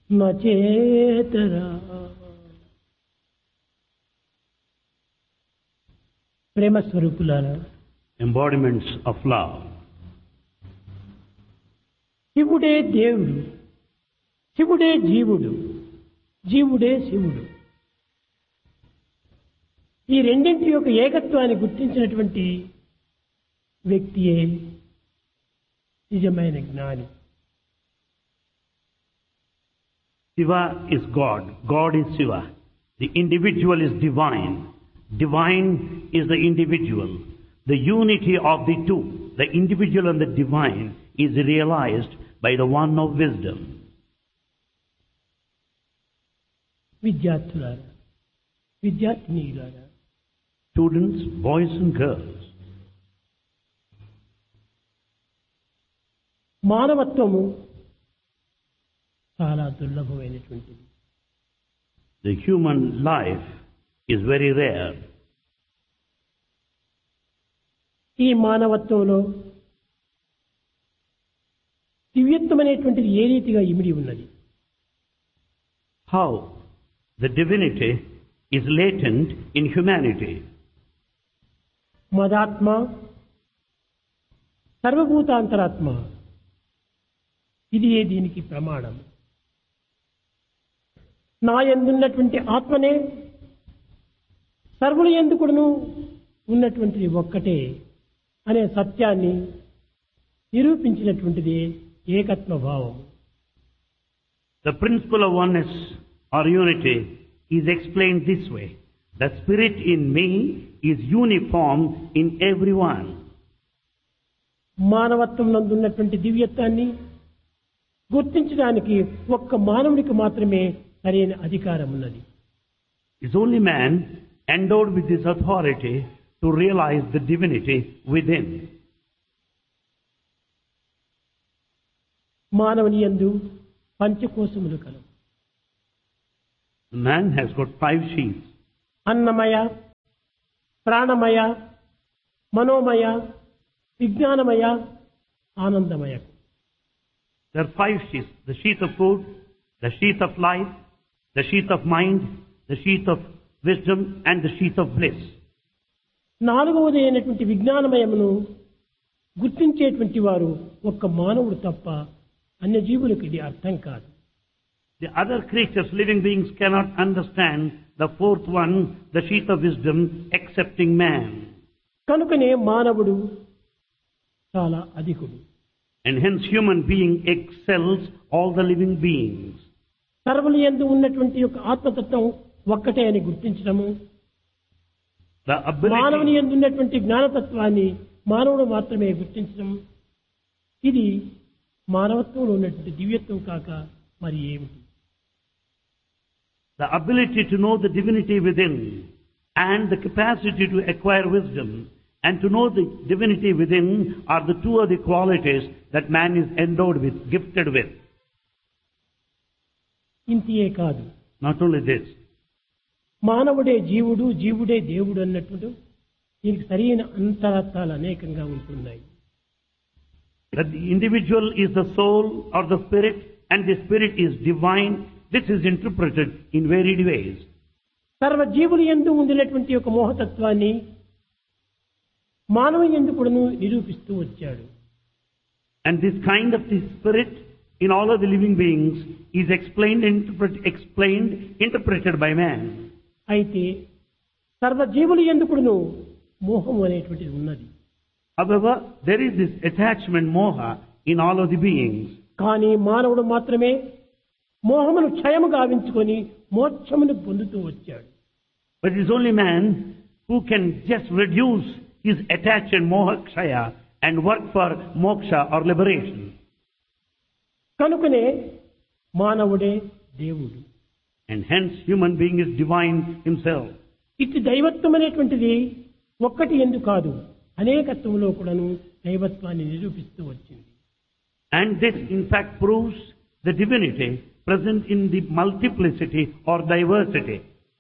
నచేతరా. ప్రేమ స్వరూపులారా, embodiments of love. శివుడే దేవుడు, శివుడే జీవుడు, జీవుడే శివుడు. ఈ రెండింటి యొక్క ఏకత్వాన్ని గుర్తించినటువంటి వ్యక్తియే నిజమైన జ్ఞాని. Shiva is God, God is Shiva. The individual is divine, divine is the individual. The unity of the two, the individual and the divine, is realized by the one of wisdom. విద్యార్థులారా, విద్యార్థినీలారా, Students, boys and girls, మానవత్వము చాలా దుర్లభమైనటువంటిది. the human life is very rare. ఈ మానవత్వంలో దివ్యత్వం అనేటువంటిది ఏ రీతిగా ఇమిడి ఉన్నది. How the divinity is latent in humanity. మదాత్మ, సర్వభూతాంతరాత్మ, ఇది దీనికి ప్రమాణం. నా యందున్నటువంటి ఆత్మనే సర్వుల యందు కూడాను ఉన్నటువంటిది ఒక్కటే అనే సత్యాన్ని నిరూపించినటువంటిది ఏకత్వ భావం. The principle of oneness or unity is explained this way. The spirit in me is uniform in everyone. మానవత్వం నందున్నటువంటి దివ్యత్వాన్ని గుర్తించడానికి ఒక్క మానవునికి మాత్రమే సరైన అధికారం ఉన్నది. It's only man endowed with this authority to realize the divinity within. మానవుని యందు పంచకోశములు కలవు. Man has got 5 sheaths. అన్నమయ, ప్రాణమయ, మనోమయ, విజ్ఞానమయ, ఆనందమయ. There are 5 sheaths. The sheath of food, the sheath of life, the sheath of mind, the sheath of wisdom and the sheath of bliss. నాలుగవది అయినటువంటి విజ్ఞానమయమును గుర్తించేటువంటి వారు ఒక్క మానవుడు తప్ప అన్య జీవులకు ఇది అర్థం కాదు. The other creatures, living beings, cannot understand the fourth one, the sheath of wisdom, excepting man. కనుకనే మానవుడు చాలా అధికుడు. And hence human being excels all the living beings. సర్వుల యందు ఉన్నటువంటి యొక్క ఆత్మతత్వం ఒక్కటే అని గుర్తించడము, The మానవుని ability, యందు ఉన్నటువంటి జ్ఞానతత్వాన్ని మానవుడు మాత్రమే గుర్తించడం, ఇది మానవత్వంలో ఉన్నటువంటి దివ్యత్వం కాక మరి ఏమిటి? the ability to know the divinity within and the capacity to acquire wisdom and to know the divinity within are the two other qualities that man is endowed with, gifted with. ఇంతియే కాదు, Not only this, మానవుడే జీవుడు, జీవుడే దేవుడు అన్నట్టు దీనికి సరైన అంతరార్థాలు అనేకంగా ఉంటున్నాయి. that the individual is the soul or the spirit and the spirit is divine, this is interpreted in varied ways. సర్వ జీవుల యందు ఉండినటువంటి ఒక మోహతత్వాన్ని మానవ యందు కూడాను నిరూపిస్తూ వచ్చాడు. And this kind of the spirit in all of the living beings is explained, interpreted by man. అయితే సర్వ జీవుల యందు కూడాను మోహం అనేటువంటిది ఉన్నది. However, there is this attachment, moha, in all of the beings. కానీ మానవుడు మాత్రమే మోహమును క్షయము గావించుకొని మోక్షమును పొందుతూ వచ్చాడు. But it is only man who can just reduce his attachment, moha kshaya, and work for moksha or liberation. కనుకనే మానవుడే దేవుడు. And hence human being is divine himself. ఇటు దైవత్వం అనేటువంటిది ఒక్కటి ఎందు కాదు, అనేకత్వంలో కూడాను దైవత్వాన్ని నిరూపిస్తూ వచ్చింది. And this in fact proves the divinity present in the multiplicity or diversity.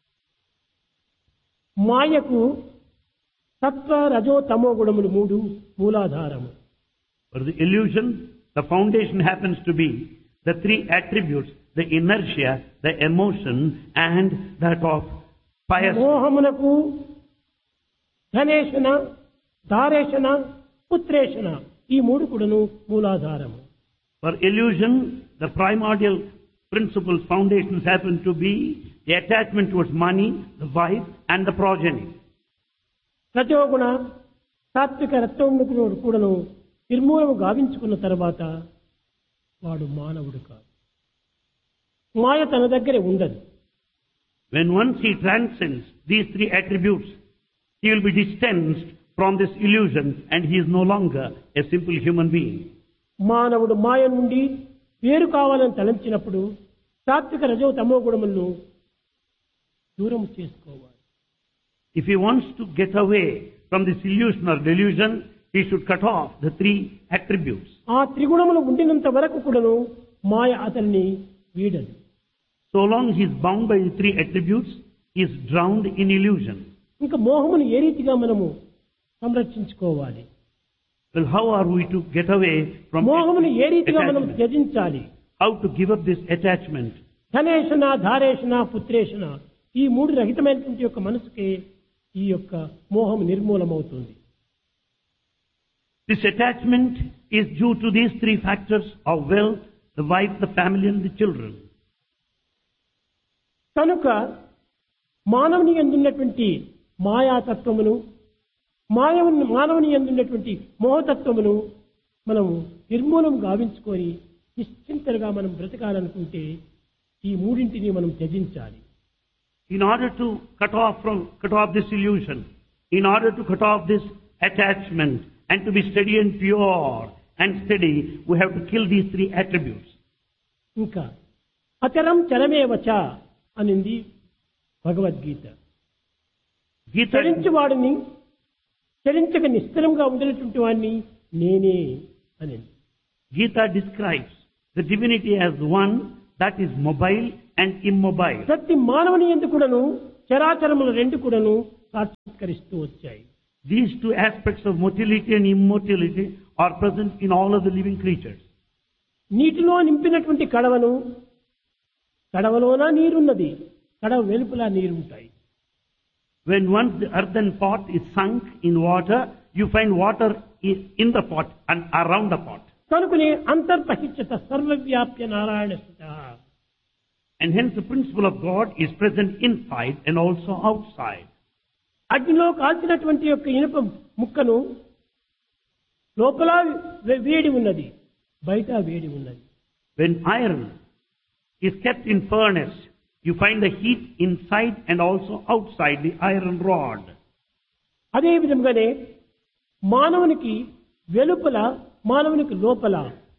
మాయకు సత్వ, రజో, తమో గుణములు 3 మూలాధారము. For the illusion, the foundation happens to be the 3 attributes, the inertia, the emotion, and that of pious. మోహమునకు ధనేషణ, ధారేషణ, పుత్రేషణ ఈ మూడు కూడాను మూలాధారము. For illusion, the primordial principles, foundations happen to be the attachment towards money, the wife, and the progeny. రజోగుణ సాత్విక రత్వమును కూడాను నిర్మూలము గావించుకున్న తర్వాత వాడు మానవుడు కాదు. మాయ తన దగ్గరే ఉండదు. When once he transcends these three attributes, he will be distanced from this illusion and he is no longer a simple human being. మానవుడు మాయ నుండి వేరు కావాలని తలంచినప్పుడు సాత్విక రజో తమో గుణములను దూరం చేసుకోవాలి. If he wants to get away from this illusion or delusion, he should cut off the three attributes. ఆ త్రిగుణములు ఉండినంత వరకు కూడాను మాయ అతన్ని వీడదు. So long he is bound by the three attributes, he is drowned in illusion. ఇంకా మోహమును ఏ రీతిగా మనము సంరక్షించుకోవాలి? Well, how are we to get away from మోహమును ఏ రీతిగా మనం attachment? త్యజించాలి? How to give up this attachment? ధనేషణ, ధారేషణ, పుత్రేషణ ఈ మూడు రహితమైనటువంటి యొక్క మనసుకే ఈ యొక్క మోహం నిర్మూలమవుతుంది. This attachment is due to these three factors of wealth, the wife, the family and the children. కనుక మానవుని యందున్నటువంటి మాయాతత్వమును, మానవుని యందున్నటువంటి మోహతత్వమును మనం నిర్మూలం గావించుకొని నిశ్చింతగా మనం బ్రతకాలనుకుంటే ఈ మూడింటిని మనం త్యజించాలి. In order to cut off this illusion, in order to cut off this attachment and to be steady and pure and steady, we have to kill these three attributes. ఇంకా అచరం చరమేవచ అనింది భగవద్గీత. చరించువాడిని, చరించక నిశ్చలంగా ఉండేటువంటి వాడిని నేనే అనింది. Gita describes the divinity as one that is mobile and immobile. ప్రతి మానవుని యందు కూడాను చరాచరములు రెండు కూడాను సాక్షాత్కరిస్తూ వచ్చాయి. These two aspects of motility and immortality are present in all of the living creatures. నీటిలో నింపినటువంటి కడవలోన నీరున్నది, కడవ వెలుపల నీరుంటాయి. When once the earthen pot is sunk in water, you find water in the pot and around the pot. కనుకనే అంతర్బహిష్యత సర్వవ్యాప్య Narayana స్థితః. And hence the principle of God is present inside and also outside. అగ్నిలో కాల్చినటువంటి యొక్క ఇనుప ముక్కను లోపల వేడి ఉన్నది, బయట వేడి ఉన్నది. When iron is kept in furnace, you find the heat inside and also outside the iron rod. అదే విధంగానే మానవునికి వెలుపల, మానవునికి లోపల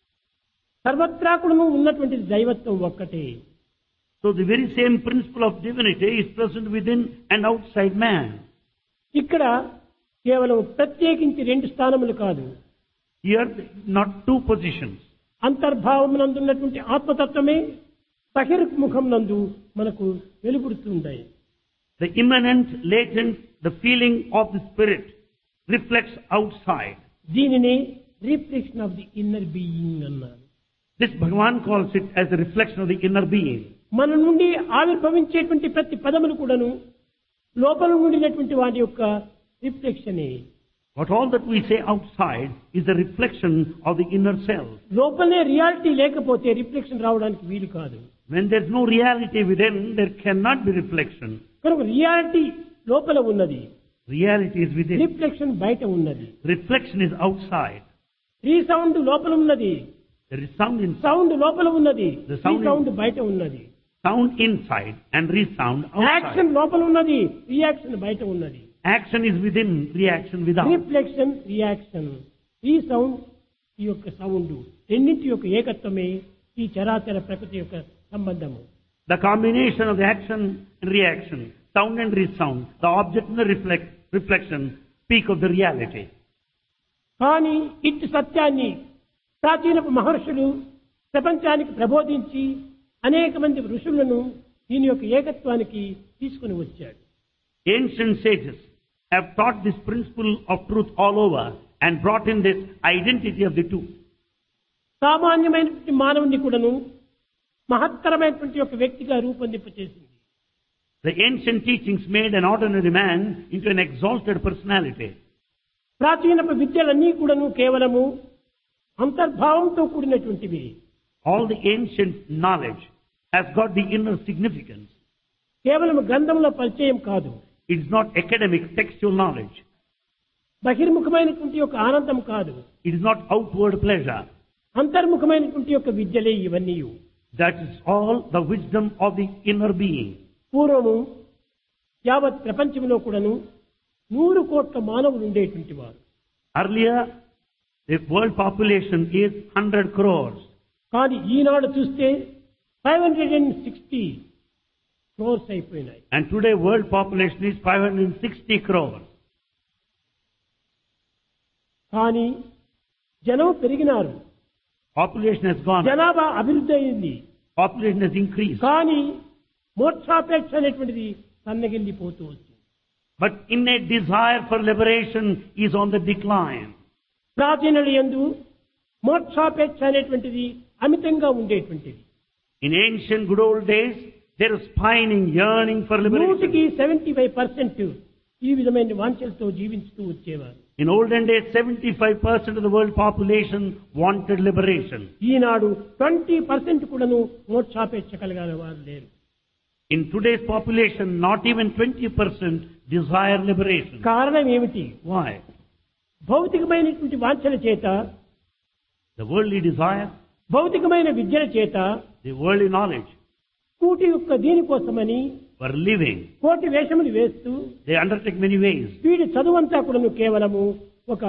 సర్వత్రా కూడా ఉన్నటువంటి దైవత్వం ఒక్కటే. So the very same principle of divinity is present within and outside man. ఇక్కడ కేవలం ప్రత్యేకించి రెండు స్థానములు కాదు, Here not two positions. అంతర్భావం నందున్నటువంటి ఆత్మతత్వమే బహిర్ముఖం నందు మనకు వెలుగుడుతుంటాయి. The immanent, latent, the feeling of the spirit reflects outside. దీనిని reflection of the inner being అన్నారు. This Bhagavan calls it as a reflection of the inner being. మన నుండి ఆవిర్భవించేటువంటి ప్రతి పదములు కూడాను లోపల నుండినటువంటి వాటి యొక్క రిఫ్లెక్షనే. But all that we say outside is a reflection of the inner self. లోపలనే రియాలిటీ లేకపోతే రిఫ్లెక్షన్ రావడానికి వీలు కాదు. When there is no reality within, there cannot be reflection. కనుక రియాలిటీ లోపల ఉన్నది, Reality is within. రిఫ్లెక్షన్ బయట ఉన్నది. Reflection is outside. రీసౌండ్ లోపల ఉన్నది, There is sound inside. Sound లోపల ఉన్నది, The sound రీసౌండ్ బయట ఉన్నది. Sound inside and resound outside. Action లోపల ఉన్నది, రియాక్షన్ బయట ఉన్నది. Action is within, reaction without. Reflection, reaction, ఈ సౌండ్, ఈ యొక్క సౌండ్ రెండింటి యొక్క ఏకత్వమే ఈ చరాచర ప్రకృతి యొక్క సంబంధము. The combination of the action and reaction, sound and resound, the object and the reflection speak of the reality. కానీ ఇట్టి సత్యాన్ని ప్రాచీన మహర్షులు ప్రపంచానికి ప్రబోధించి అనేక మంది ఋషులను దీని యొక్క ఏకత్వానికి తీసుకుని వచ్చాడు. Ancient sages have taught this principle of truth all over and brought in this identity of the two. సామాన్యమైన మానవుని కూడాను మహత్తరమైనటువంటి ఒక వ్యక్తిగా రూపొందింపచేసింది. The ancient teachings made an ordinary man into an exalted personality. ప్రాచీనపు విద్యలన్నీ కూడాను కేవలము అంతర్భావంతో కూడినటువంటివి. All the ancient knowledge has got the inner significance. కేవలం గ్రంథంలో పరిచయం కాదు. It is not academic, textual knowledge. బహిర్ముఖమైనటువంటి ఒక ఆనందం కాదు. It is not outward pleasure. అంతర్ముఖమైనటువంటి ఒక విద్యలే ఇవన్నీ. That is all the wisdom of the inner being. పూర్వము యావత్ ప్రపంచంలో కూడాను 100 కోట్ల మానవులు ఉండేటువంటి వారు. Earlier, the world population is 100 crores. కానీ ఈనాడు చూస్తే 560 crores అయిపోయినాయి. And today world population is 560 crores. కానీ జనం పెరిగినారు. Population has gone up. జనాభా అభివృద్ధి అయింది. Population has increased. కానీ మోక్షాపేక్ష అనేటువంటిది సన్నగిల్లిపోతూ వచ్చింది. But innate desire for liberation is on the decline. ప్రాచీనుల యందు మోక్షాపేక్ష అనేటువంటిది అమితంగా ఉండేటువంటిది. In ancient good old days, there is pining, yearning for liberation. 75% ఈ విధమైన వాంఛలతో జీవించుతూ వచ్చేవారు. In olden days, 75% of the world population wanted liberation. ఈనాడు 20% కూడాను మోక్షాపేక్ష కలిగిన వారు లేరు. In today's population, not even 20% desire liberation. కారణం ఏమిటి? Why? భౌతికమైనటువంటి వాంఛల చేత, The worldly desire, భౌతికమైన విద్యల చేత, the worldly knowledge, కూటి యొక్క దీనికోసమని for living, కోటి వేషములు వేస్తూ they undertake many ways. వీడి చదువంతా కూడాను కేవలము ఒక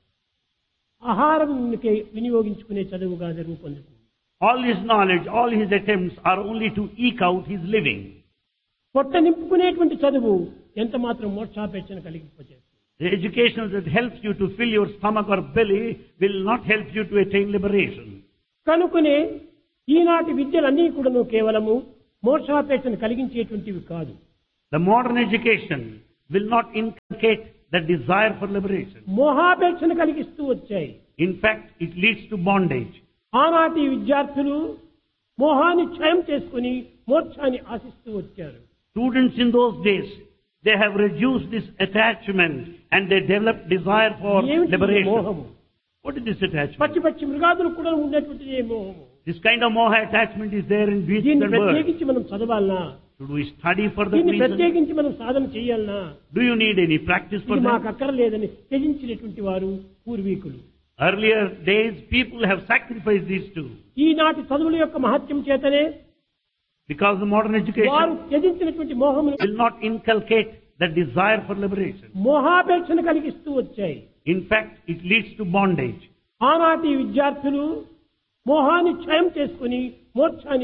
ఆహారం వినియోగించుకునే చదువుగా రూపొందుతుంది. All his knowledge, all his attempts are only to eke out his living. పొట్ట నింపుకునేటువంటి చదువు ఎంత మాత్రం మోక్షాపేక్షను కలిగింపచేస్తుంది. The education that helps you to fill your stomach or belly will not help you to attain liberation. కనుకనే ఈనాటి విద్యలన్నీ కూడాను కేవలము మోక్షాపేక్షను కలిగించేటువంటివి కాదు. The modern education will not inculcate the desire for liberation. మోహాపేక్షను కలిగిస్తూ వచ్చాయి. In fact, it leads to bondage. ఆనాటి విద్యార్థులు మోహాన్ని క్షయం చేసుకుని మోక్షాన్ని ఆశిస్తూ వచ్చారు. Students in those days, they have reduced this attachment and they developed desire for ఏమిటి liberation. మోహము? What is this attachment? పచ్చి పచ్చి మృగాదులు కూడా ఉండేటువంటిది ఏ మోహము. This kind of moha attachment is there in beasts దీన్ని and birds. ప్రత్యేకించి మనం చదవాలనా? Should we study for that దీన్ని reason? ప్రత్యేకించి మనం సాధన చేయాలనా? Do you need any practice for ఇది that? మాకు అక్కర్లేదని త్యజించినటువంటి వారు పూర్వీకులు. Earlier days, people have sacrificed these two. ఈనాటి చదువుల యొక్క మహత్యం చేతనే Because the modern వారు education త్యజించినటువంటి మోహమును will not inculcate the desire for liberation. మోహాపేక్షను కలిగిస్తూ వచ్చాయి. In fact, it leads to bondage. ఆనాటి విద్యార్థులు మోహాన్ని క్షయం చేసుకుని మోక్షాన్ని